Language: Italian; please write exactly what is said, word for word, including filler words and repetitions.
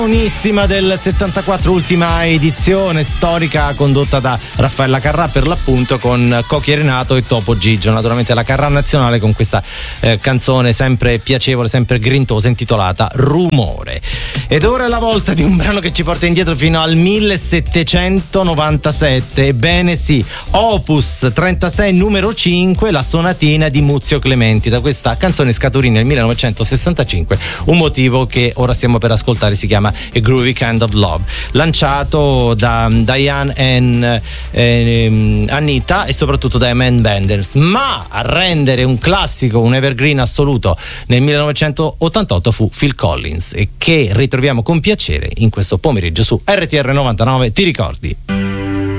Unissima del settantaquattro, ultima edizione storica condotta da Raffaella Carrà, per l'appunto, con Cocchi e Renato e Topo Gigio, naturalmente la Carrà nazionale, con questa eh, canzone sempre piacevole, sempre grintosa, intitolata Rumore. Ed ora è la volta di un brano che ci porta indietro fino al millesettecentonovantasette, ebbene sì, Opus trentasei numero cinque, la sonatina di Muzio Clementi. Da questa canzone scaturì nel millenovecentosessantacinque un motivo che ora stiamo per ascoltare, si chiama A Groovy Kind of Love, lanciato da Diane and eh, Anita e soprattutto da Eman Benders, ma a rendere un classico, un evergreen assoluto nel millenovecentottantotto fu Phil Collins, e che ritroviamo con piacere in questo pomeriggio su R T R novantanove. Ti ricordi?